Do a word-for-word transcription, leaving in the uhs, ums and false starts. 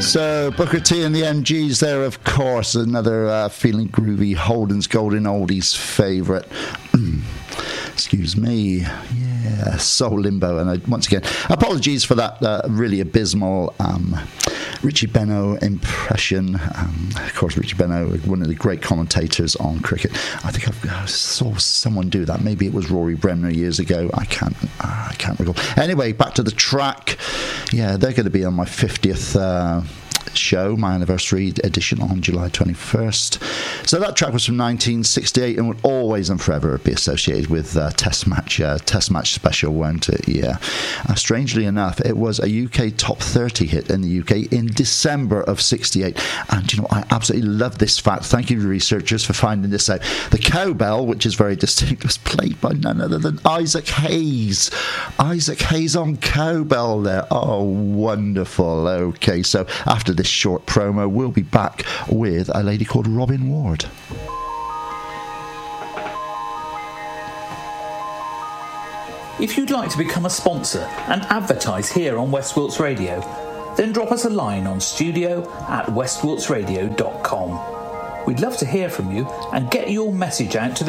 So, Booker T and the M Gs there, of course. Another uh, feeling groovy Holden's Golden Oldies favourite. Excuse me. Yeah, Soul Limbo. And I, once again, apologies for that uh, really abysmal um, Richie Benaud impression. Um, of course, Richie Benaud, one of the great commentators on cricket. I think I've, I saw someone do that. Maybe it was Rory Bremner years ago. I can't, uh, I can't recall. Anyway, back to the track. Yeah, they're going to be on my fiftieth Uh, show, my anniversary edition on July twenty-first. So that track was from nineteen sixty-eight and will always and forever be associated with uh, Test Match uh, Test Match Special, won't it? Yeah. Uh, strangely enough, it was a U K top thirty hit in the U K in December of sixty-eight. And you know, I absolutely love this fact. Thank you, researchers, for finding this out. The cowbell, which is very distinct, was played by none other than Isaac Hayes. Isaac Hayes on cowbell there. Oh, wonderful. Okay, so after this short promo, we'll be back with a lady called Robin Ward. If you'd like to become a sponsor and advertise here on West Wilts Radio, then drop us a line on studio at west wilts radio dot com. We'd love to hear from you and get your message out to the